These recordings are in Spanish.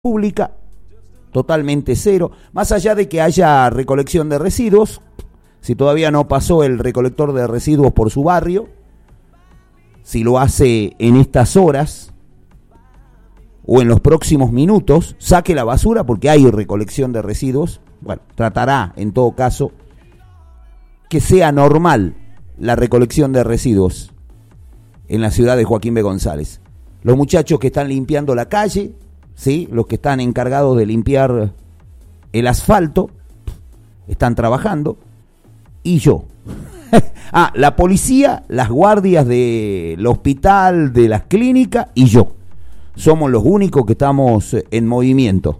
pública, totalmente cero, más allá de que haya recolección de residuos. Si todavía no pasó el recolector de residuos por su barrio, si lo hace en estas horas o en los próximos minutos, saque la basura porque hay recolección de residuos. Bueno, tratará en todo caso que sea normal la recolección de residuos en la ciudad de Joaquín B. González. Los muchachos que están limpiando la calle, ¿sí?, los que están encargados de limpiar el asfalto, están trabajando, y yo. La policía, las guardias del hospital, de las clínicas, y yo. Somos los únicos que estamos en movimiento.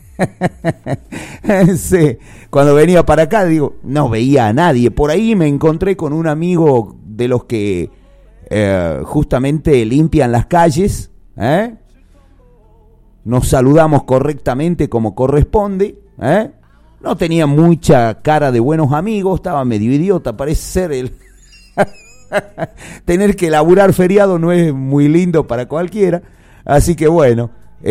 Sí. Cuando venía para acá, digo, no veía a nadie. Por ahí me encontré con un amigo de los que justamente limpian las calles, Nos saludamos correctamente como corresponde, No tenía mucha cara de buenos amigos, estaba medio idiota, parece ser el... Tener que laburar feriado no es muy lindo para cualquiera, así que bueno,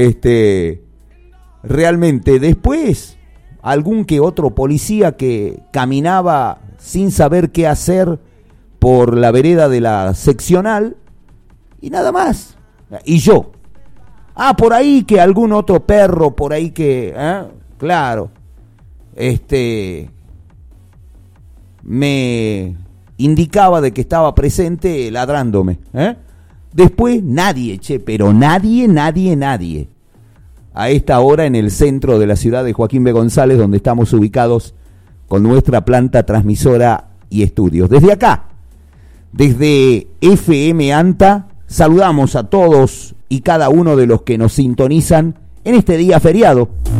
realmente después algún que otro policía que caminaba sin saber qué hacer por la vereda de la seccional y nada más, y yo. Por ahí que algún otro perro, por ahí que, claro, me indicaba de que estaba presente ladrándome, Después nadie, pero nadie. A esta hora en el centro de la ciudad de Joaquín B. González, donde estamos ubicados con nuestra planta transmisora y estudios. Desde acá, desde FM ANTA, saludamos a todos y cada uno de los que nos sintonizan en este día feriado.